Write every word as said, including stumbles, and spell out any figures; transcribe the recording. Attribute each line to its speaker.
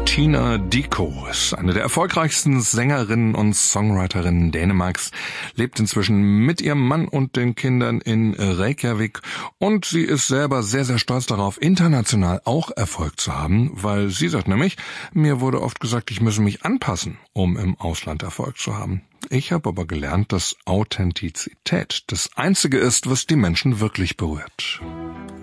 Speaker 1: Tina Dickow ist eine der erfolgreichsten Sängerinnen und Songwriterinnen Dänemarks, lebt inzwischen mit ihrem Mann und den Kindern in Reykjavik und sie ist selber sehr, sehr stolz darauf, international auch Erfolg zu haben, weil sie sagt nämlich, mir wurde oft gesagt, ich müsse mich anpassen, um im Ausland Erfolg zu haben. Ich habe aber gelernt, dass Authentizität das Einzige ist, was die Menschen wirklich berührt.